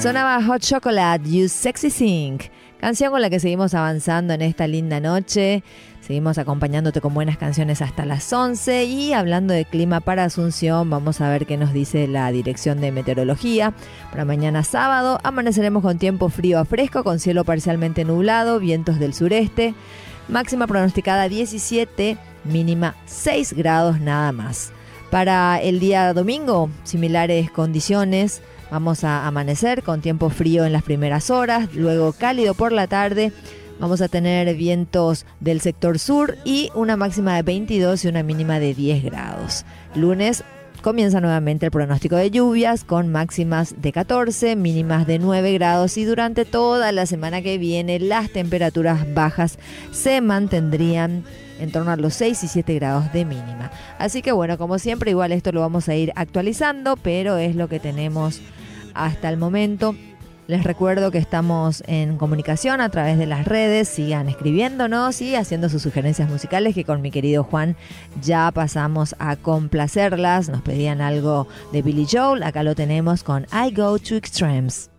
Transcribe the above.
Sonaba Hot Chocolate, You Sexy Thing, canción con la que seguimos avanzando en esta linda noche. Seguimos acompañándote con buenas canciones hasta las 11 y hablando de clima para Asunción, vamos a ver qué nos dice la Dirección de Meteorología. Para mañana sábado amaneceremos con tiempo frío a fresco, con cielo parcialmente nublado, vientos del sureste, máxima pronosticada 17, mínima 6 grados nada más. Para el día domingo, similares condiciones. Vamos a amanecer con tiempo frío en las primeras horas, luego cálido por la tarde. Vamos a tener vientos del sector sur y una máxima de 22 y una mínima de 10 grados. Lunes comienza nuevamente el pronóstico de lluvias con máximas de 14, mínimas de 9 grados y durante toda la semana que viene las temperaturas bajas se mantendrían en torno a los 6 y 7 grados de mínima. Así que bueno, como siempre, igual esto lo vamos a ir actualizando, pero es lo que tenemos hasta el momento. Les recuerdo que estamos en comunicación a través de las redes. Sigan escribiéndonos y haciendo sus sugerencias musicales, que con mi querido Juan ya pasamos a complacerlas. Nos pedían algo de Billy Joel. Acá lo tenemos con I Go to Extremes.